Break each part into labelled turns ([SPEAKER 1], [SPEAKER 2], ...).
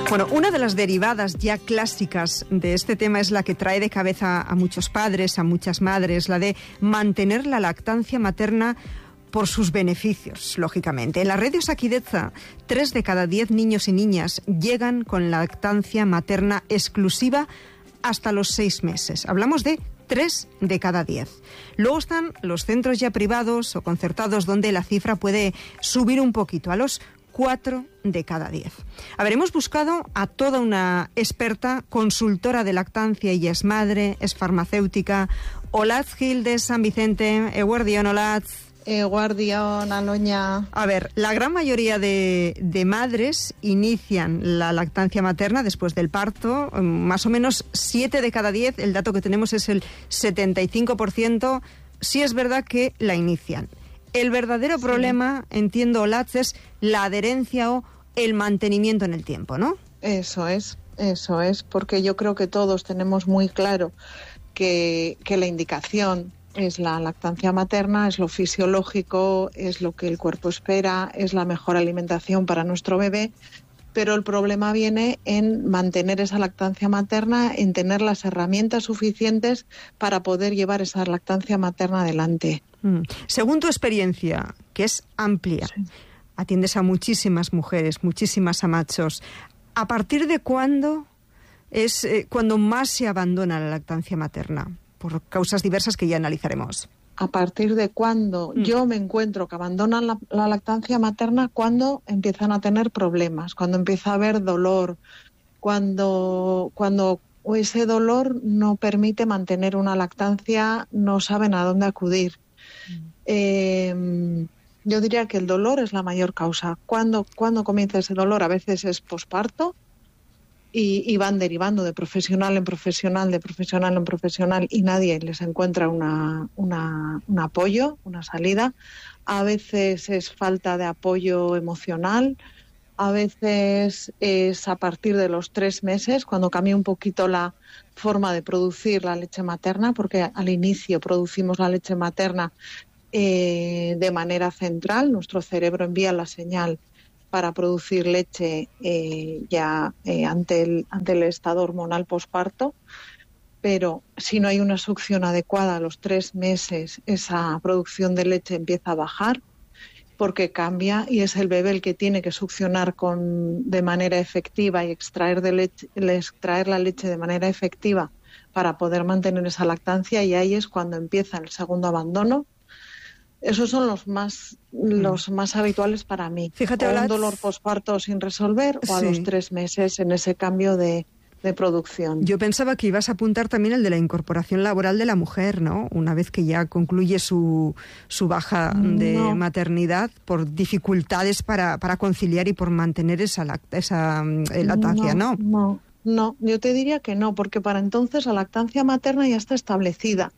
[SPEAKER 1] Bueno, una de las derivadas ya clásicas de este tema es la que trae de cabeza a muchos padres, a muchas madres, la de mantener la lactancia materna por sus beneficios, lógicamente. En la red de Osakidetza, 3 de cada 10 niños y niñas llegan con lactancia materna exclusiva hasta los 6 meses. Hablamos de 3 de cada 10. Luego están los centros ya privados o concertados donde la cifra puede subir un poquito, a los 4 de cada 10. A ver, hemos buscado a toda una experta, consultora de lactancia, ella es madre, es farmacéutica. Olatz Gil de San Vicente, eguerdión, Olatz.
[SPEAKER 2] Eguerdión, Aloña.
[SPEAKER 1] A ver, la gran mayoría de madres inician la lactancia materna después del parto, más o menos 7 de cada 10, el dato que tenemos es el 75%, sí es verdad que la inician. El verdadero problema, entiendo, Olatz, es la adherencia o el mantenimiento en el tiempo, ¿no?
[SPEAKER 2] Eso es, porque yo creo que todos tenemos muy claro que la indicación es la lactancia materna, es lo fisiológico, es lo que el cuerpo espera, es la mejor alimentación para nuestro bebé, pero el problema viene en mantener esa lactancia materna, en tener las herramientas suficientes para poder llevar esa lactancia materna adelante.
[SPEAKER 1] Según tu experiencia, que es amplia, sí, atiendes a muchísimas mujeres, muchísimas amachos, ¿a partir de cuándo es cuando más se abandona la lactancia materna? Por causas diversas que ya analizaremos.
[SPEAKER 2] ¿A partir de cuándo? Yo me encuentro que abandonan la lactancia materna cuando empiezan a tener problemas, cuando empieza a haber dolor, cuando ese dolor no permite mantener una lactancia, no saben a dónde acudir. Yo diría que el dolor es la mayor causa. ¿Cuándo comienza ese dolor? A veces es posparto, y van derivando de profesional en profesional, de profesional en profesional, y nadie les encuentra un apoyo, una salida. A veces es falta de apoyo emocional, a veces es a partir de los 3 meses, cuando cambia un poquito la forma de producir la leche materna, porque al inicio producimos la leche materna de manera central, nuestro cerebro envía la señal para producir leche ante el estado hormonal posparto, pero si no hay una succión adecuada a los 3 meses, esa producción de leche empieza a bajar porque cambia y es el bebé el que tiene que succionar de manera efectiva y extraer la leche de manera efectiva para poder mantener esa lactancia, y ahí es cuando empieza el segundo abandono. Esos son los más habituales para mí.
[SPEAKER 1] Fíjate,
[SPEAKER 2] o un dolor posparto sin resolver, o a los 3 meses en ese cambio de producción.
[SPEAKER 1] Yo pensaba que ibas a apuntar también el de la incorporación laboral de la mujer, ¿no? Una vez que ya concluye su baja de maternidad, por dificultades para conciliar y por mantener esa lactancia, ¿no?
[SPEAKER 2] No, yo te diría que no, porque para entonces la lactancia materna ya está establecida.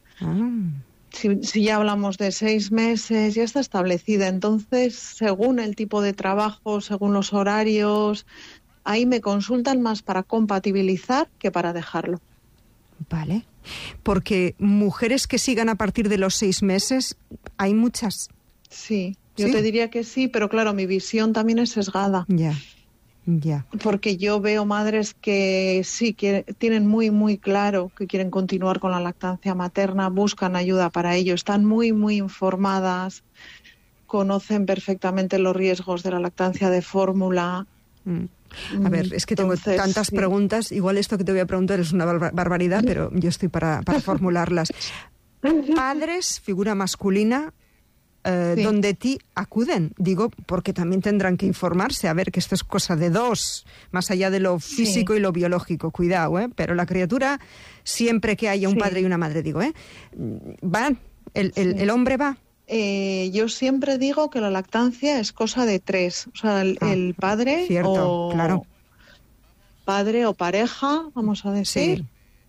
[SPEAKER 2] Si ya hablamos de 6 meses, ya está establecida. Entonces, según el tipo de trabajo, según los horarios, ahí me consultan más para compatibilizar que para dejarlo.
[SPEAKER 1] Vale. Porque mujeres que sigan a partir de los 6 meses, hay muchas.
[SPEAKER 2] Sí, yo te diría que sí, pero claro, mi visión también es sesgada.
[SPEAKER 1] Ya.
[SPEAKER 2] Porque yo veo madres que sí, que tienen muy, muy claro que quieren continuar con la lactancia materna, buscan ayuda para ello, están muy, muy informadas, conocen perfectamente los riesgos de la lactancia de fórmula.
[SPEAKER 1] A ver, es que tengo tantas preguntas, igual esto que te voy a preguntar es una barbaridad, pero yo estoy para formularlas. Padres, figura masculina, donde ti acuden, digo, porque también tendrán que informarse, a ver, que esto es cosa de 2, más allá de lo físico y lo biológico, cuidado, pero la criatura, siempre que haya un padre y una madre, digo, van, el hombre va.
[SPEAKER 2] Yo siempre digo que la lactancia es cosa de 3, o sea, el padre,
[SPEAKER 1] claro,
[SPEAKER 2] padre o pareja, vamos a decir.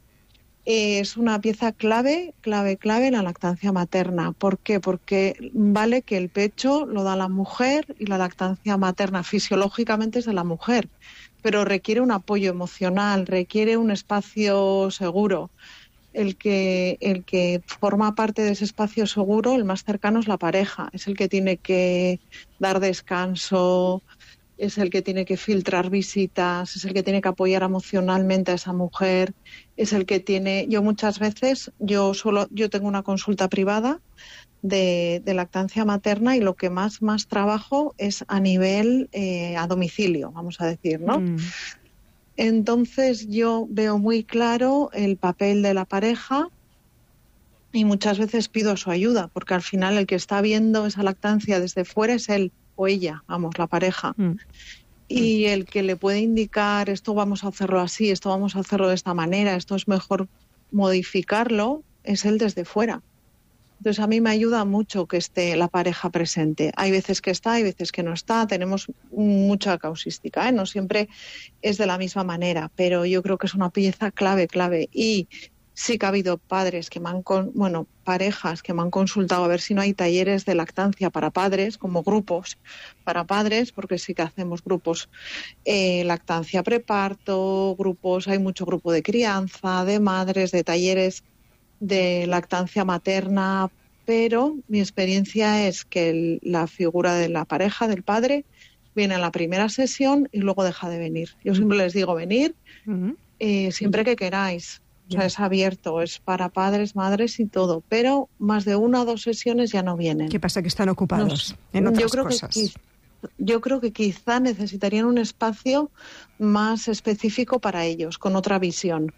[SPEAKER 2] Es una pieza clave en la lactancia materna. ¿Por qué? Porque vale que el pecho lo da la mujer y la lactancia materna fisiológicamente es de la mujer, pero requiere un apoyo emocional, requiere un espacio seguro. El que forma parte de ese espacio seguro, el más cercano, es la pareja, es el que tiene que dar descanso, es el que tiene que filtrar visitas, es el que tiene que apoyar emocionalmente a esa mujer, es el que tiene... Yo muchas veces, yo tengo una consulta privada de lactancia materna y lo que más trabajo es a nivel a domicilio, vamos a decir, ¿no? Entonces yo veo muy claro el papel de la pareja y muchas veces pido su ayuda, porque al final el que está viendo esa lactancia desde fuera es él o ella, vamos, la pareja. Y el que le puede indicar esto vamos a hacerlo así, esto vamos a hacerlo de esta manera, esto es mejor modificarlo, es él desde fuera. Entonces a mí me ayuda mucho que esté la pareja presente. Hay veces que está, hay veces que no está, tenemos mucha causística, ¿eh? No siempre es de la misma manera, pero yo creo que es una pieza clave. Y sí que ha habido padres que parejas que me han consultado a ver si no hay talleres de lactancia para padres, como grupos para padres, porque sí que hacemos grupos lactancia preparto, hay mucho grupo de crianza, de madres, de talleres de lactancia materna, pero mi experiencia es que la figura de la pareja, del padre, viene a la primera sesión y luego deja de venir. Yo siempre les digo venir siempre que queráis. O sea, es abierto, es para padres, madres y todo, pero más de 1 o 2 sesiones ya no vienen.
[SPEAKER 1] ¿Qué pasa? Que están ocupados en otras cosas.
[SPEAKER 2] Yo creo que quizá necesitarían un espacio más específico para ellos, con otra visión.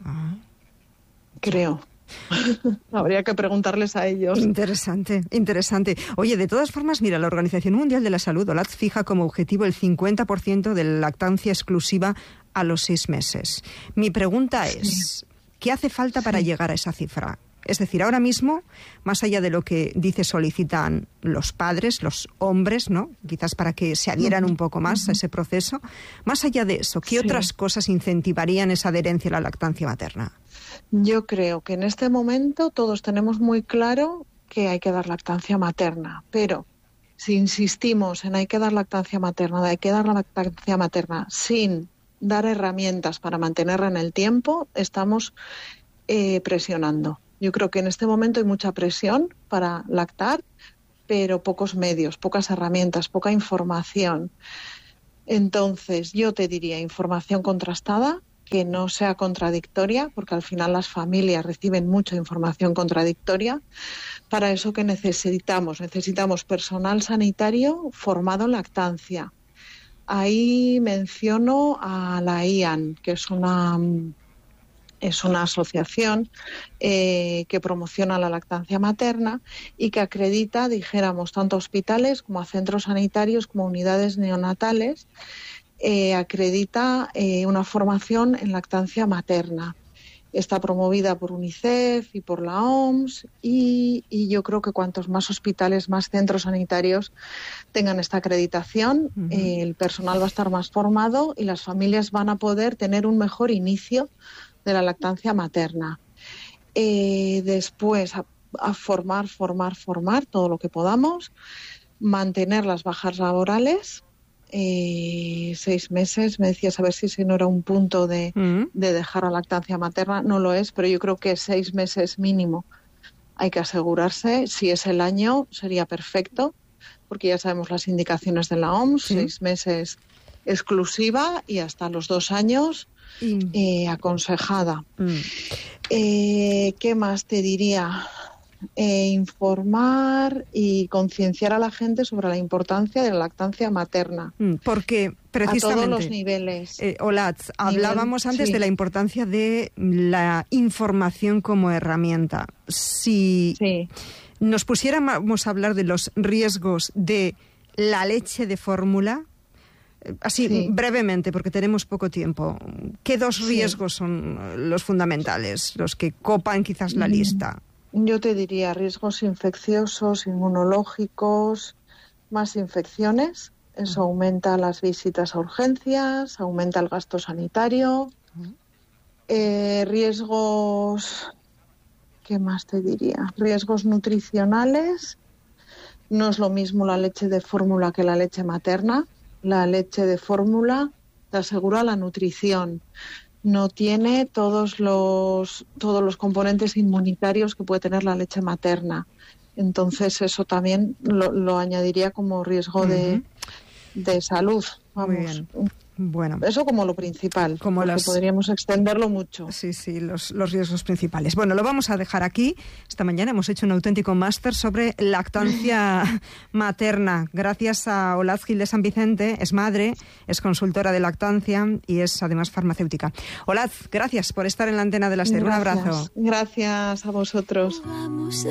[SPEAKER 2] Creo. Habría que preguntarles a ellos.
[SPEAKER 1] Interesante. Oye, de todas formas, mira, la Organización Mundial de la Salud, OLAT, fija como objetivo el 50% de lactancia exclusiva a los 6 meses. Mi pregunta es, ¿qué hace falta para llegar a esa cifra? Es decir, ahora mismo, más allá de lo que solicitan los padres, los hombres, ¿no? Quizás para que se adhieran un poco más a ese proceso, más allá de eso, ¿qué otras cosas incentivarían esa adherencia a la lactancia materna?
[SPEAKER 2] Yo creo que en este momento todos tenemos muy claro que hay que dar lactancia materna, pero si insistimos en hay que dar lactancia materna sin dar herramientas para mantenerla en el tiempo, estamos presionando. Yo creo que en este momento hay mucha presión para lactar, pero pocos medios, pocas herramientas, poca información. Entonces, yo te diría información contrastada, que no sea contradictoria, porque al final las familias reciben mucha información contradictoria. Para eso, ¿qué necesitamos? Necesitamos personal sanitario formado en lactancia. Ahí menciono a la IAN, que es una asociación que promociona la lactancia materna y que acredita, dijéramos, tanto a hospitales como a centros sanitarios como a unidades neonatales, acredita una formación en lactancia materna. Está promovida por UNICEF y por la OMS y yo creo que cuantos más hospitales, más centros sanitarios tengan esta acreditación, el personal va a estar más formado y las familias van a poder tener un mejor inicio de la lactancia materna. Después, a formar todo lo que podamos, mantener las bajas laborales. 6 meses, me decías a ver si ese no era un punto de dejar la lactancia materna, no lo es, pero yo creo que 6 meses mínimo hay que asegurarse. Si es el año sería perfecto, porque ya sabemos las indicaciones de la OMS, 6 meses exclusiva y hasta los 2 años aconsejada. ¿Qué más te diría? Informar y concienciar a la gente sobre la importancia de la lactancia materna.
[SPEAKER 1] Porque precisamente
[SPEAKER 2] a todos los niveles.
[SPEAKER 1] Olat, hablábamos antes de la importancia de la información como herramienta. Si nos pusiéramos a hablar de los riesgos de la leche de fórmula, así brevemente, porque tenemos poco tiempo, ¿qué 2 riesgos son los fundamentales, los que copan quizás la lista?
[SPEAKER 2] Yo te diría riesgos infecciosos, inmunológicos, más infecciones. Eso aumenta las visitas a urgencias, aumenta el gasto sanitario. Riesgos, ¿qué más te diría? Riesgos nutricionales. No es lo mismo la leche de fórmula que la leche materna. La leche de fórmula te asegura la nutrición. No tiene todos los componentes inmunitarios que puede tener la leche materna. Entonces eso también lo añadiría como riesgo de salud Vamos.
[SPEAKER 1] Muy bien. Bueno,
[SPEAKER 2] eso como lo principal,
[SPEAKER 1] como
[SPEAKER 2] porque podríamos extenderlo mucho.
[SPEAKER 1] Sí, los riesgos principales. Bueno, lo vamos a dejar aquí. Esta mañana hemos hecho un auténtico máster sobre lactancia materna. Gracias a Olaz Gil de San Vicente, es madre, es consultora de lactancia y es además farmacéutica. Olaz, gracias por estar en la antena de la SER. Un abrazo.
[SPEAKER 2] Gracias a vosotros.